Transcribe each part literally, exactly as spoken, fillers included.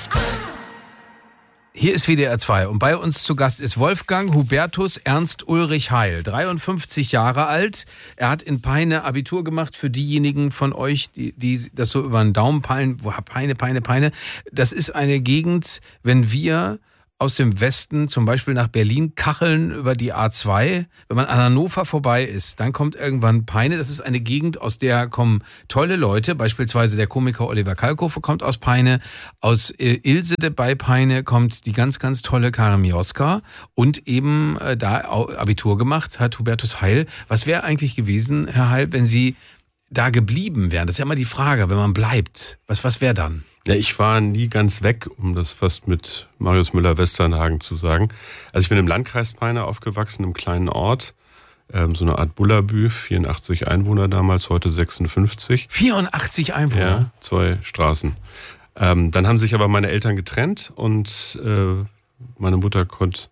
Hier ist W D R zwei und bei uns zu Gast ist Wolfgang Hubertus Ernst Ulrich Heil, dreiundfünfzig Jahre alt. Er hat in Peine Abitur gemacht. Für diejenigen von euch, die, die das so über den Daumen peilen, wo Peine, Peine, Peine. Das ist eine Gegend, wenn wir aus dem Westen zum Beispiel nach Berlin kacheln über die A zwei. Wenn man an Hannover vorbei ist, dann kommt irgendwann Peine. Das ist eine Gegend, aus der kommen tolle Leute. Beispielsweise der Komiker Oliver Kalkofe kommt aus Peine. Aus Ilsede bei Peine kommt die ganz, ganz tolle Karin Mioska. Und eben äh, da Abitur gemacht hat Hubertus Heil. Was wäre eigentlich gewesen, Herr Heil, wenn Sie da geblieben wären? Das ist ja immer die Frage, wenn man bleibt. Was, was wäre dann? Ja, ich war nie ganz weg, um das fast mit Marius Müller-Westernhagen zu sagen. Also ich bin im Landkreis Peine aufgewachsen, im kleinen Ort, ähm, so eine Art Bullabü, vierundachtzig Einwohner damals, heute sechsundfünfzig. vierundachtzig Einwohner? Ja, zwei Straßen. Ähm, dann haben sich aber meine Eltern getrennt und äh, meine Mutter konnte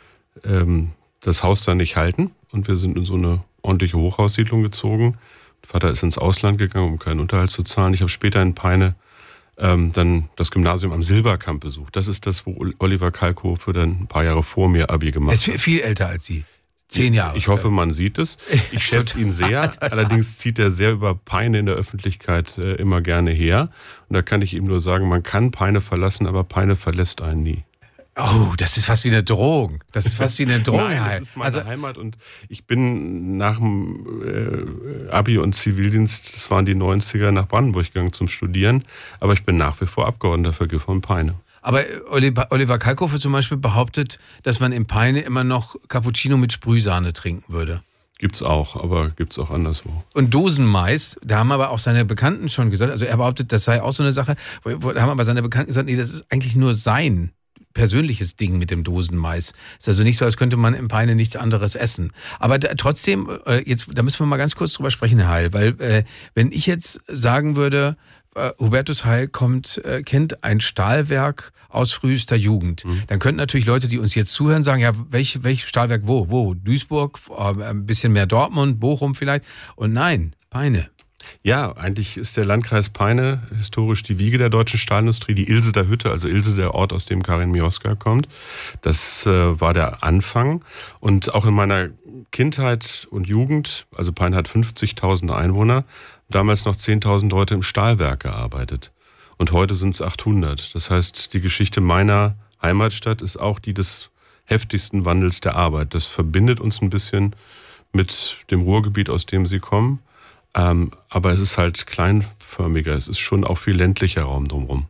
ähm, das Haus da nicht halten und wir sind in so eine ordentliche Hochhaussiedlung gezogen. Vater ist ins Ausland gegangen, um keinen Unterhalt zu zahlen. Ich habe später in Peine Ähm, dann das Gymnasium am Silberkamp besucht. Das ist das, wo Oliver Kalkofe dann ein paar Jahre vor mir Abi gemacht hat. Er ist viel älter als Sie. Zehn Jahre. Ich hoffe, man sieht es. Ich schätze ihn sehr. Allerdings zieht er sehr über Peine in der Öffentlichkeit äh, immer gerne her. Und da kann ich ihm nur sagen, man kann Peine verlassen, aber Peine verlässt einen nie. Oh, das ist fast wie eine Drohung. Das ist fast wie eine Drohung. Nein, das ist meine also, Heimat und ich bin nach dem äh, Abi und Zivildienst, das waren die neunziger, nach Brandenburg gegangen zum Studieren. Aber ich bin nach wie vor Abgeordneter für G von Peine. Aber Oliver, Oliver Kalkofe zum Beispiel behauptet, dass man in Peine immer noch Cappuccino mit Sprühsahne trinken würde. Gibt's auch, aber gibt's auch anderswo. Und Dosenmais, da haben aber auch seine Bekannten schon gesagt, also er behauptet, das sei auch so eine Sache, da haben aber seine Bekannten gesagt, nee, das ist eigentlich nur sein persönliches Ding mit dem Dosenmais. Ist also nicht so, als könnte man in Peine nichts anderes essen. Aber da, trotzdem, äh, jetzt, da müssen wir mal ganz kurz drüber sprechen, Herr Heil, weil äh, wenn ich jetzt sagen würde, äh, Hubertus Heil kommt, äh, kennt ein Stahlwerk aus frühester Jugend, mhm. dann könnten natürlich Leute, die uns jetzt zuhören, sagen, ja, welch, welch Stahlwerk wo? Wo? Duisburg, äh, ein bisschen mehr Dortmund, Bochum vielleicht. Und nein, Peine. Ja, eigentlich ist der Landkreis Peine historisch die Wiege der deutschen Stahlindustrie, die Ilseder Hütte, also Ilse, der Ort, aus dem Karin Mioska kommt. Das äh, war der Anfang. Und auch in meiner Kindheit und Jugend, also Peine hat fünfzigtausend Einwohner, damals noch zehntausend Leute im Stahlwerk gearbeitet. Und heute sind es achthundert. Das heißt, die Geschichte meiner Heimatstadt ist auch die des heftigsten Wandels der Arbeit. Das verbindet uns ein bisschen mit dem Ruhrgebiet, aus dem sie kommen. Ähm, aber es ist halt kleinförmiger, es ist schon auch viel ländlicher Raum drumherum.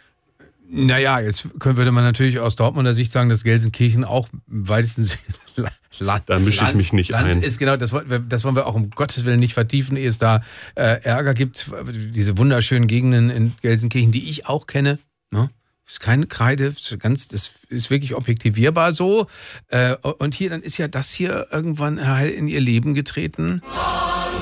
Naja, jetzt würde man natürlich aus Dortmunder Sicht sagen, dass Gelsenkirchen auch im weitesten Sinne Land, da mische ich mich nicht Land ein. Ist genau, das, das wollen wir auch um Gottes Willen nicht vertiefen, ehe es da äh, Ärger gibt. Diese wunderschönen Gegenden in Gelsenkirchen, die ich auch kenne, ne? Ist keine Kreide, ist ganz, das ist wirklich objektivierbar so. Äh, und hier, dann ist ja das hier irgendwann Herr Heil in ihr Leben getreten.